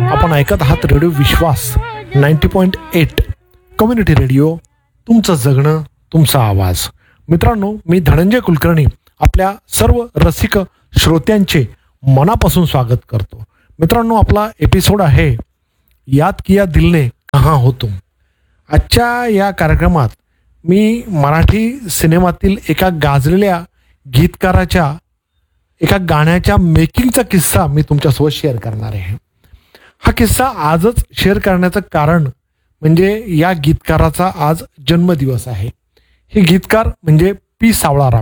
आपण ऐकत आहात रेडिओ विश्वास 90.8 कम्युनिटी रेडिओ, तुमचं जगणं तुमचा आवाज. मित्रांनो, मी धनंजय कुलकर्णी आपल्या सर्व रसिक श्रोत्यांचे मनापासून स्वागत करतो. मित्रांनो, आपला एपिसोड आहे याद किया दिल ने कहाँ हो तुम. आजच्या या कार्यक्रमात मी मराठी सिनेमातील एका गाजलेल्या गीतकाराच्या एका गाण्याच्या मेकिंगचा किस्सा मी तुमच्यासोबत शेअर करणार आहे. हा किस्सा आजच शेअर करण्याचं कारण म्हणजे या गीतकाराचा आज जन्मदिवस आहे. हे गीतकार म्हणजे पी सावळाराम.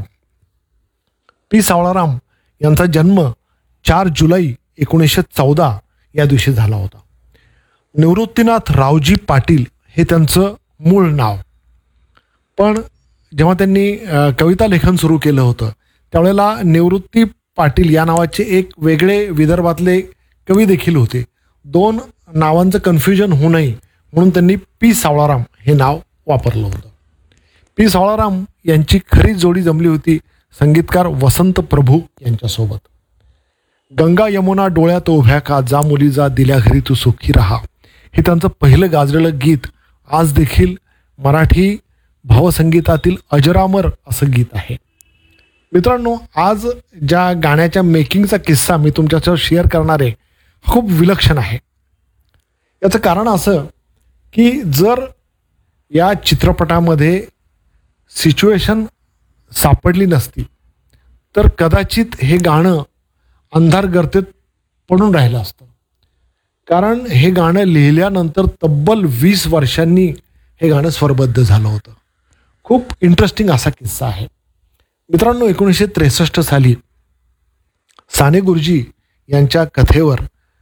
पी सावळाराम यांचा जन्म 4 जुलै 1914 या दिवशी झाला होता. निवृत्तीनाथ रावजी पाटील हे त्यांचं मूळ नाव. पण जेव्हा त्यांनी कविता लेखन सुरू केलं होतं त्यावेळेला निवृत्ती पाटील या नावाचे एक वेगळे विदर्भातले कवी देखील होते. 2 नावांचं कन्फ्युजन होऊ नये म्हणून त्यांनी पी सावळाराम हे नाव वापरलं होतं. पी सावळाराम यांची खरी जोडी जमली होती संगीतकार वसंत प्रभू यांच्यासोबत. गंगा यमुना डोळ्यात उभ्या का, जा मुली जा दिल्या घरी तू सुखी राहा, हे त्यांचं पहिलं गाजलेलं गीत आज देखील मराठी भावसंगीतातील अजरामर असं गीत आहे. मित्रांनो, आज ज्या गाण्याच्या मेकिंगचा किस्सा मी तुमच्यासोबत शेअर करणार आहे खूप विलक्षण आहे. याचं कारण असं की जर या चित्रपटामध्ये सिच्युएशन सापडली नसती तर कदाचित हे गाणं अंधार गर्तेत पडून राहिलं असतं. कारण हे गाणं लिहिल्यानंतर तब्बल 20 वर्षांनी हे गाणं स्वरबद्ध झालं होतं. खूप इंटरेस्टिंग असा किस्सा आहे. मित्रांनो, 1963 साली साने गुरुजी यांच्या कथेवर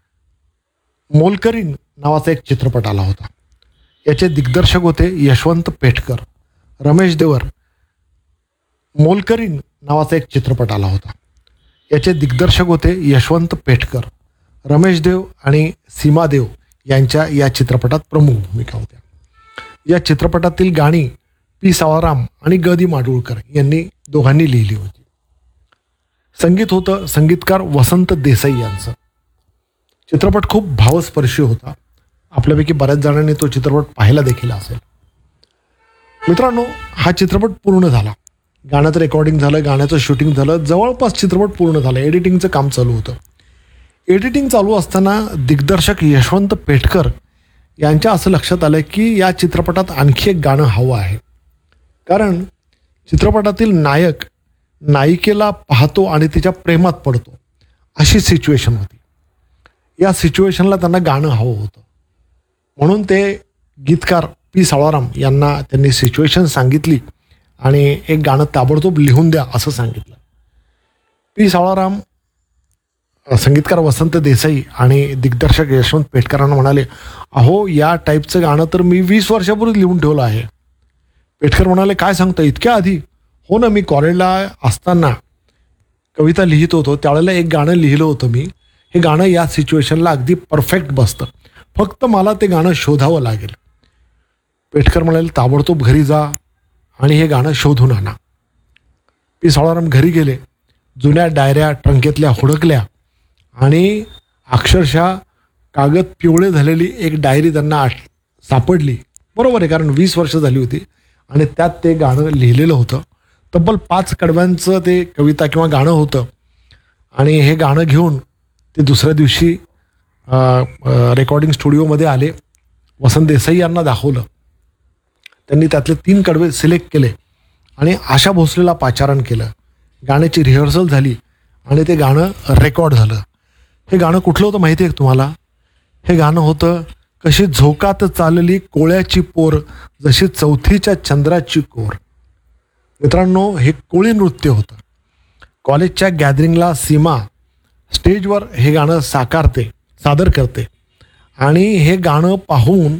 मोलकरीण नावाचा एक चित्रपट आला होता. याचे दिग्दर्शक होते यशवंत पेठकर. रमेश देवर. मोलकरीण नावाचा एक चित्रपट आला होता. याचे दिग्दर्शक होते यशवंत पेठकर. रमेश देव आणि सीमा देव यांच्या या चित्रपटात प्रमुख भूमिका होत्या. या चित्रपटातील गाणी पी सावळाराम आणि ग दी माडगूळकर यांनी दोघांनी लिहिली होती. संगीत होतं संगीतकार वसंत देसाई यांचं. चित्रपट खूप भावस्पर्शी होता. आपल्यापैकी बऱ्याच जणांनी तो चित्रपट पाहायला देखील असेल. मित्रांनो, हा चित्रपट पूर्ण झाला. गाण्याचं रेकॉर्डिंग झालं, गाण्याचं शूटिंग झालं, जवळपास चित्रपट पूर्ण झालं. एडिटिंगचं काम चालू होतं. एडिटिंग चालू असताना दिग्दर्शक यशवंत पेठकर यांच्या असं लक्षात आलं की या चित्रपटात आणखी एक गाणं हवं आहे. कारण चित्रपटातील नायक नायिकेला पाहतो आणि तिच्या प्रेमात पडतो अशी सिच्युएशन होती. या सिच्युएशनला त्यांना गाणं हवं होतं. म्हणून ते गीतकार पी सावळाराम यांना त्यांनी सिच्युएशन सांगितली आणि एक गाणं ताबडतोब लिहून द्या असं सांगितलं. पी सावळाराम संगीतकार वसंत देसाई आणि दिग्दर्शक यशवंत पेठकरांना म्हणाले, अहो या टाईपचं गाणं तर मी 20 वर्षापूर्वी लिहून ठेवलं आहे. पेठकर म्हणाले, काय सांगता, इतक्या आधी? हो ना, मी कॉलेजला असताना कविता लिहित होतो त्यावेळेला एक गाणं लिहिलं होतं मी. हे गाणं या सिच्युएशनला अगदी परफेक्ट बसतं, फक्त मला ते गाणं शोधावं लागेल. पेठकर म्हणाले, ताबडतोब घरी जा आणि हे गाणं शोधून आणा. पी सावळाराम घरी गेले. जुन्या डायऱ्या ट्रंकेतल्या हुडकल्या आणि अक्षरशः कागद पिवळे झालेली एक डायरी त्यांना सापडली. बरोबर आहे, कारण 20 वर्ष झाली होती आणि त्यात ते गाणं लिहिलेलं होतं. तब्बल 5 कडव्यांचं ते कविता किंवा गाणं होतं. आणि हे गाणं घेऊन ते दुसऱ्या दिवशी रेकॉर्डिंग स्टुडिओमध्ये आले. वसंत देसाई यांना दाखवलं. त्यांनी त्यातले 3 कडवे सिलेक्ट केले आणि आशा भोसलेला पाचारण केलं. गाण्याची रिहर्सल झाली आणि ते गाणं रेकॉर्ड झालं. हे गाणं कुठलं होतं माहिती आहे तुम्हाला? हे गाणं होतं, कशी झोकात चालली कोळ्याची पोर, जशी चौथीच्या चंद्राची कोर. मित्रांनो, हे कोळी नृत्य होतं. कॉलेजच्या गॅदरिंगला सीमा स्टेजवर हे गाणं सादर करते आणि हे गाणं पाहून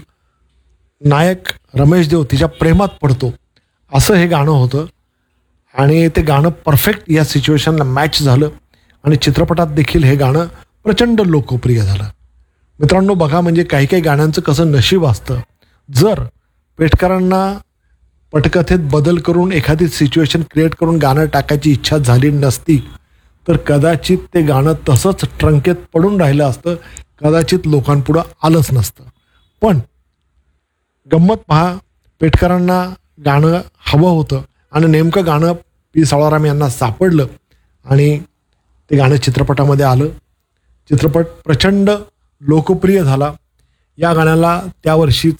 नायक रमेश देव तिच्या प्रेमात पडतो असं हे गाणं होतं. आणि ते गाणं परफेक्ट या सिच्युएशनला मॅच झालं आणि चित्रपटात देखील हे गाणं प्रचंड लोकप्रिय झालं. मित्रांनो, बघा, म्हणजे काही काही गाण्यांचं कसं नशीब असतं. जर पेठकरांना पटकथेत बदल करून एखादी सिच्युएशन क्रिएट करून गाणं टाकायची इच्छा झाली नसती तर कदाचित ते गाणं तसंच ट्रंकेत पडून राहिलं असतं, कदाचित लोकांपुढं आलंच नसतं. पण गंमत पहा, पेठकरांना गाणं हवं होतं आणि नेमकं गाणं पी सावळाराम यांना सापडलं आणि ते गाणं चित्रपटामध्ये आलं. चित्रपट प्रचंड लोकप्रिय झाला. या गाण्याला त्या वर्षीच